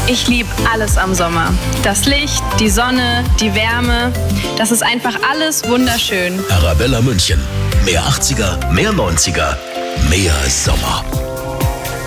Ich liebe alles am Sommer. Das Licht, die Sonne, die Wärme. Das ist einfach alles wunderschön. Arabella München. Mehr 80er, mehr 90er, mehr Sommer.